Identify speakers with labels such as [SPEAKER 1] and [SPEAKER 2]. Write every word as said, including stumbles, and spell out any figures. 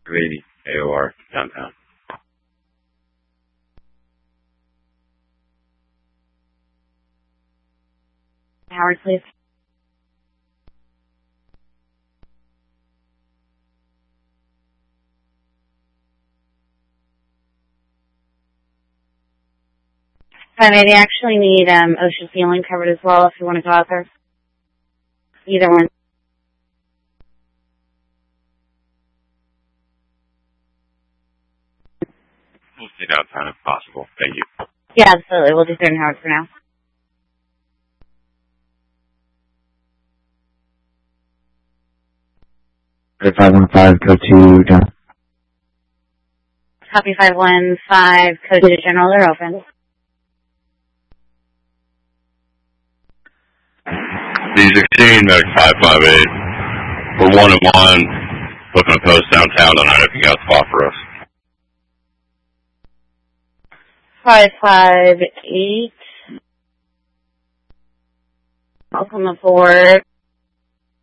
[SPEAKER 1] eighty A O R downtown.
[SPEAKER 2] Howard, please. five eighty, I actually need um, ocean ceiling covered as well if you want to go out there. Either one.
[SPEAKER 1] We'll stay downtown if possible. Thank you.
[SPEAKER 2] Yeah, absolutely. We'll do third and Howard for now.
[SPEAKER 3] five one five, go to General.
[SPEAKER 2] Copy five one five, code to General, they're open.
[SPEAKER 1] D sixteen, Medic five five eight. We're one and one. Looking to post downtown tonight if you got a spot for us.
[SPEAKER 2] five five eight. Welcome aboard.